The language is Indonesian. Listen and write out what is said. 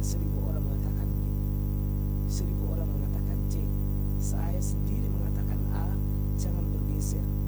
1000 orang mengatakan B, 1000 orang mengatakan C, saya sendiri mengatakan A. Jangan bergeser,